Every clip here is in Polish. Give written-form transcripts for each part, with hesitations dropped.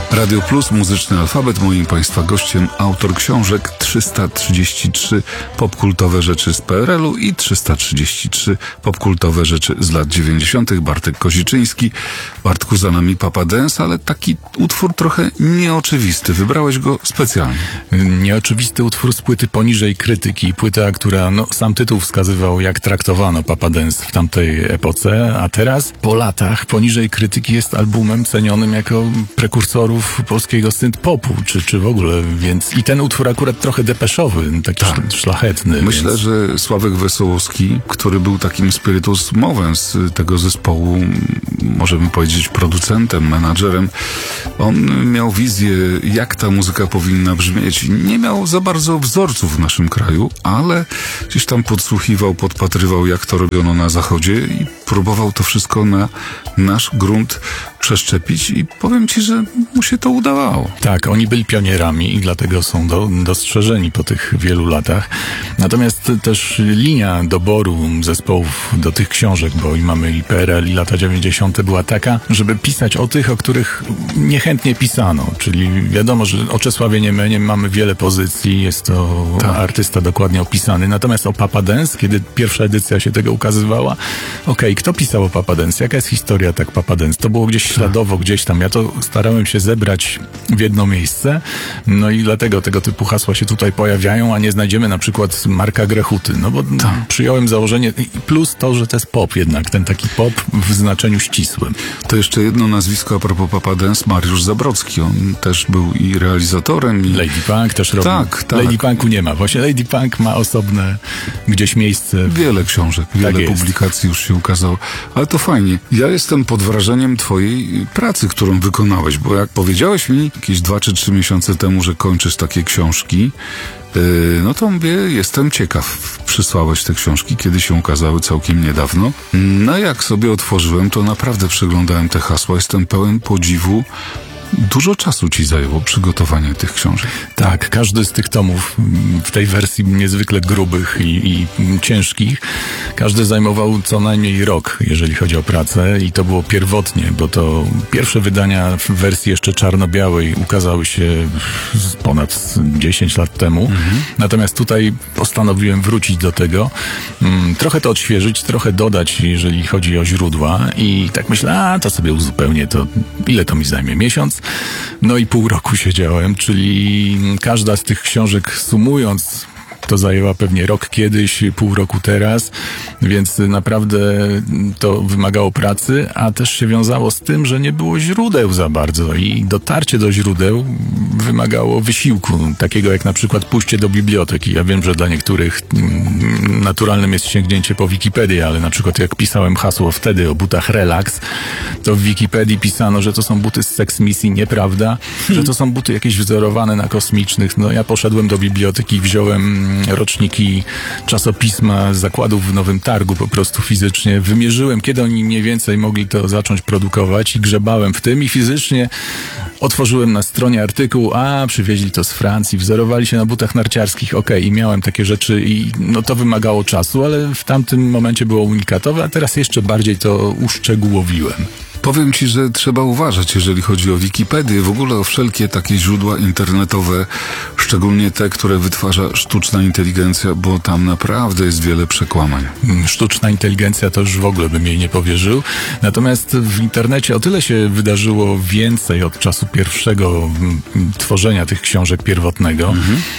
Radio Plus, Muzyczny Alfabet. Moim Państwa gościem autor książek 333 popkultowe rzeczy z PRL-u i 333 popkultowe rzeczy z lat 90. Bartek Koziczyński. Bartku, za nami Papa Dance, ale taki utwór trochę nieoczywisty. Wybrałeś go specjalnie. Nieoczywisty utwór z płyty Poniżej Krytyki. Płyta, która, sam tytuł wskazywał, jak traktowano Papa Dance w tamtej epoce, a teraz, po latach, Poniżej Krytyki jest albumem cenionym jako prekursorów polskiego synth-popu, czy w ogóle, więc i ten utwór akurat trochę depeszowy, taki szlachetny. Myślę, że Sławek Wesołowski, który był takim spiritus movens tego zespołu, możemy powiedzieć producentem, menadżerem, on miał wizję, jak ta muzyka powinna brzmieć. Nie miał za bardzo wzorców w naszym kraju, ale gdzieś tam podsłuchiwał, podpatrywał, jak to robiono na zachodzie i próbował to wszystko na nasz grunt przeszczepić i powiem Ci, że mu się to udawało. Tak, oni byli pionierami i dlatego są dostrzeżeni po tych wielu latach. Natomiast też linia doboru zespołów do tych książek, bo i mamy i PRL, i lata 90. była taka, żeby pisać o tych, o których niechętnie pisano. Czyli wiadomo, że o Czesławie Niemeniem mamy wiele pozycji, jest to artysta dokładnie opisany. Natomiast o Papa Dance, kiedy pierwsza edycja się tego ukazywała, kto pisał o Papa Dance? Jaka jest historia tak Papa Dance? To było gdzieś śladowo, gdzieś tam. Ja to starałem się zebrać w jedno miejsce, i dlatego tego typu hasła się tutaj pojawiają, a nie znajdziemy na przykład Marka Grechuty, bo przyjąłem założenie, plus to, że to jest pop jednak, ten taki pop w znaczeniu ścisłym. To jeszcze jedno nazwisko a propos Papa Dance, Mariusz Zabrocki, on też był i realizatorem. I Lady Punk też robił. Tak. Lady Punku nie ma, właśnie Lady Punk ma osobne gdzieś miejsce. Wiele książek, wiele publikacji już się ukazało, ale to fajnie. Ja jestem pod wrażeniem twojej pracy, którą wykonałeś, bo jak powiedziałeś mi jakieś 2 czy 3 miesiące temu, że kończysz takie książki, to mówię, jestem ciekaw. Przysłałeś te książki, kiedy się ukazały całkiem niedawno. Jak sobie otworzyłem, to naprawdę przeglądałem te hasła. Jestem pełen podziwu. Dużo czasu ci zajęło przygotowanie tych książek. Tak, każdy z tych tomów w tej wersji niezwykle grubych i ciężkich, każdy zajmował co najmniej rok, jeżeli chodzi o pracę i to było pierwotnie, bo to pierwsze wydania w wersji jeszcze czarno-białej ukazały się ponad 10 lat temu. Natomiast tutaj postanowiłem wrócić do tego, trochę to odświeżyć, trochę dodać, jeżeli chodzi o źródła i tak myślę, to sobie uzupełnię to, ile to mi zajmie? Miesiąc? I pół roku siedziałem, czyli każda z tych książek sumując, to zajęła pewnie rok kiedyś, pół roku teraz, więc naprawdę to wymagało pracy, a też się wiązało z tym, że nie było źródeł za bardzo i dotarcie do źródeł wymagało wysiłku, takiego jak na przykład pójście do biblioteki. Ja wiem, że dla niektórych naturalnym jest sięgnięcie po Wikipedię, ale na przykład jak pisałem hasło wtedy o butach Relax, to w Wikipedii pisano, że to są buty z Sex Misji, nieprawda, że to są buty jakieś wzorowane na kosmicznych. Ja poszedłem do biblioteki i wziąłem roczniki czasopisma z zakładów w Nowym Targu po prostu fizycznie. Wymierzyłem, kiedy oni mniej więcej mogli to zacząć produkować i grzebałem w tym i fizycznie otworzyłem na stronie artykuł, przywieźli to z Francji, wzorowali się na butach narciarskich, i miałem takie rzeczy i to wymagało czasu, ale w tamtym momencie było unikatowe, a teraz jeszcze bardziej to uszczegółowiłem. Powiem Ci, że trzeba uważać, jeżeli chodzi o Wikipedię, w ogóle o wszelkie takie źródła internetowe, szczególnie te, które wytwarza sztuczna inteligencja, bo tam naprawdę jest wiele przekłamań. Sztuczna inteligencja to już w ogóle bym jej nie powierzył. Natomiast w internecie o tyle się wydarzyło więcej od czasu pierwszego tworzenia tych książek pierwotnego,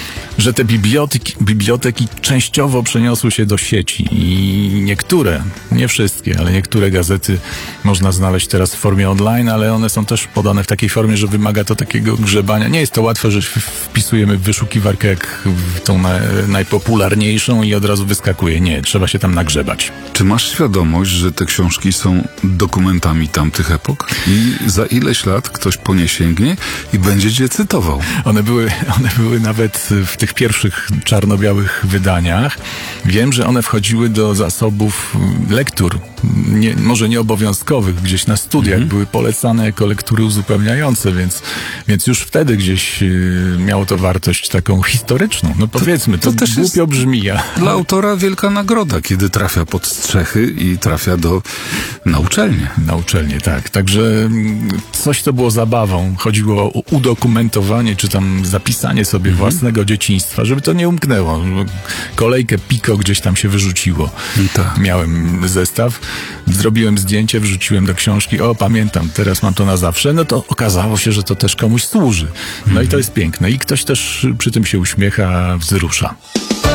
że te biblioteki częściowo przeniosły się do sieci i niektóre, nie wszystkie, ale niektóre gazety można znaleźć teraz w formie online, ale one są też podane w takiej formie, że wymaga to takiego grzebania. Nie jest to łatwe, że wpisujemy w wyszukiwarkę jak w tą najpopularniejszą i od razu wyskakuje. Nie, trzeba się tam nagrzebać. Czy masz świadomość, że te książki są dokumentami tamtych epok i za ileś lat ktoś po nie sięgnie i będzie cię cytował? One były nawet w tych pierwszych czarno-białych wydaniach. Wiem, że one wchodziły do zasobów lektur, może nie obowiązkowych, gdzieś na studiach były polecane jako lektury uzupełniające, więc już wtedy gdzieś miało to wartość taką historyczną. No powiedzmy, to też głupio brzmi. Dla autora wielka nagroda, kiedy trafia pod strzechy i trafia na uczelnię. Na uczelnię, tak. Także coś to było zabawą. Chodziło o udokumentowanie, czy tam zapisanie sobie własnego dzieciństwa, żeby to nie umknęło. Kolejkę Pico gdzieś tam się wyrzuciło. Tak. Miałem zestaw, zrobiłem zdjęcie, wrzuciłem do książki. O, pamiętam, teraz mam to na zawsze. No to okazało się, że to też komuś służy. No i to jest piękne. I ktoś też przy tym się uśmiecha, wzrusza.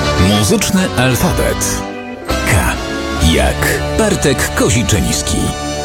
Muzyczny alfabet. K jak Bartek Koziczyński.